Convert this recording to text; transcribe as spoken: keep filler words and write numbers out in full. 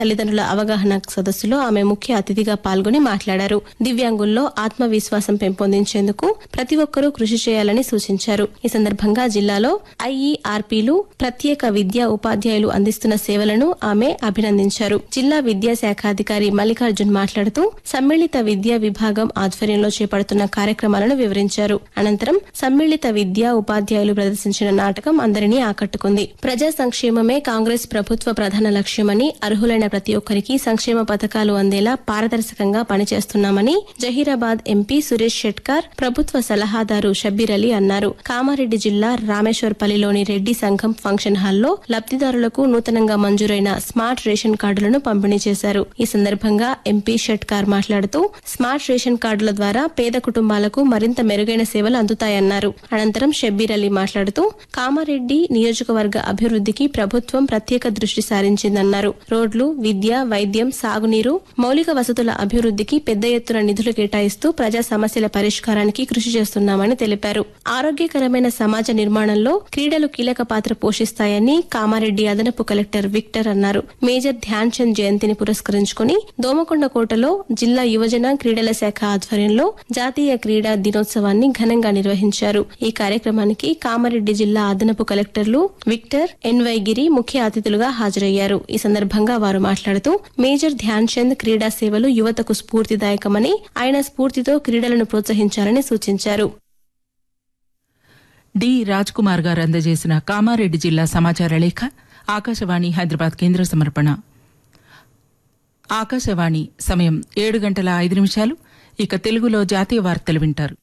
తల్లిదండ్రుల అవగాహన సదస్సులో ఆమె ముఖ్య అతిథిగా పాల్గొని మాట్లాడారు. దివ్యాంగుల్లో ఆత్మవిశ్వాసం పెంపొందించేందుకు ప్రతి ఒక్కరూ కృషి చేయాలని సూచించారు. ఈ సందర్భంగా జిల్లాలో ఐఈఆర్పీలు, ప్రత్యేక విద్యా ఉపాధ్యాయులు అందిస్తున్న సేవలను ఆమె అభినందించారు. జిల్లా విద్యాశాఖాధికారి మల్లికార్జున్ మాట్లాడుతూ సమ్మిళిత విద్యా విభాగం ఆధ్వర్యంలో చేపడుతున్న కార్యక్రమాలను వివరించారు. అనంతరం సమ్మిళిత విద్యా ఉపాధ్యాయులు ప్రదర్శించిన నాటకం అందరినీ ఆకట్టుకుంది. ప్రజా సంక్షేమమే కాంగ్రెస్ ప్రభుత్వ ప్రధాన లక్ష్యమని, అర్హులైన ప్రతి ఒక్కరికి సంక్షేమ పథకాలు అందేలా పారదర్శకంగా పనిచేస్తున్నామని జహీరాబాద్ ఎంపీ సురేష్ షెట్కార్ ప్రభుత్వ సలహాదారు షబ్బీర్ అలీ అన్నారు. కామారెడ్డి జిల్లా రామేశ్వర్పల్లిలోని రెడ్డి సంఘం ఫంక్షన్ హాల్లో లబ్దిదారులకు నూతనంగా మంజూరైన స్మార్ట్ రేషన్ కార్డులను పంపిణీ చేశారు. ఈ సందర్భంగా ఎంపీ షెట్కార్ మాట్లాడుతూ స్మార్ట్ రేషన్ కార్డుల ద్వారా పేద కుటుంబాలకు మరింత మెరుగైన సేవలు అందుతాయన్నారు. అనంతరం షబ్బీర్ అలీ మాట్లాడుతూ కామారెడ్డి నియోజకవర్గ అభివృద్ధికి ప్రభుత్వం ప్రత్యేక దృష్టి సారించిందన్నారు. రోడ్లు, విద్య, వైద్యం, సాగునీరు, మౌలిక వసతుల అభివృద్ధికి పెద్ద ఎత్తున నిధులు కేటాయిస్తూ ప్రజా సమస్యల పరిష్కారానికి కృషి చేస్తున్నామని తెలిపారు. ఆరోగ్యకరమైన సమాజ నిర్మాణంలో క్రీడలు కీలక పాత్ర పోషిస్తాయని కామారెడ్డి అదనపు కలెక్టర్ విక్టర్ అన్నారు. మేజర్ ధ్యాన్ చంద్ జయంతిని పురస్కరించుకుని దోమకొండ కోటలో జిల్లా యువజన క్రీడల శాఖ ఆధ్వర్యంలో జాతీయ క్రీడా దినోత్సవాన్ని ఘనంగా నిర్వహించారు. ఈ కార్యక్రమానికి కామారెడ్డి జిల్లా అదనపు కలెక్టర్లు విక్టర్, ఎన్వై గిరి ముఖ్య అతిథులుగా హాజరయ్యారు. ఈ సందర్భంగా వారు మాట్లాడుతూ మేజర్ ధ్యాన్ చంద్ క్రీడా సేవలు యువతకు స్ఫూర్తిదాయకమని, ఆయన స్ఫూర్తితో క్రీడలను ప్రోత్సహించాలని సూచించారు. డి రాజ్ కుమార్ గారు అందజేసిన కామారెడ్డి జిల్లా సమాచార లేఖ ఆకాశవాణి హైదరాబాద్ కేంద్ర సమర్పణ. ఆకాశవాణి సమయం ఏడు గంటల ఐదు నిమిషాలు. ఇక తెలుగులో జాతీయ వార్తలు వింటారు.